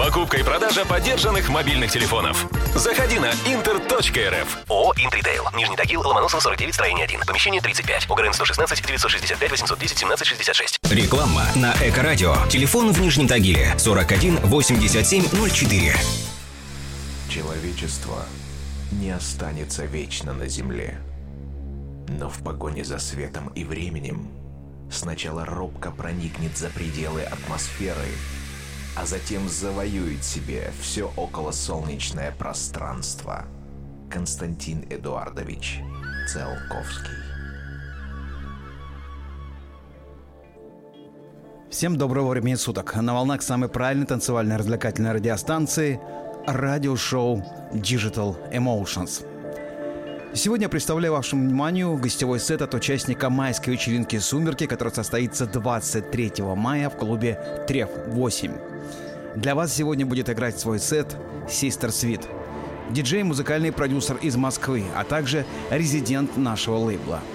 Покупка и продажа подержанных мобильных телефонов. Заходи на inter.rf. ООО «Интритейл». Нижний Тагил, Ломоносов, 49, строение 1. Помещение 35. ОГРН 116 965 810 17 66. Реклама на Эко-радио. Телефон в Нижнем Тагиле 41 87 04. Человечество не останется вечно на Земле. Но в погоне за светом и временем сначала робко проникнет за пределы атмосферы, а затем завоюет себе все околосолнечное пространство. Константин Эдуардович Циолковский. Всем доброго времени суток. На волнах самой правильной танцевальной развлекательной радиостанции радиошоу Digital Emotions. Сегодня я представляю вашему вниманию гостевой сет от участника майской вечеринки «Сумерки», которая состоится 23 мая в клубе «Треф-8». Для вас сегодня будет играть свой сет Sister Sweet, диджей, музыкальный продюсер из Москвы, а также резидент нашего лейбла.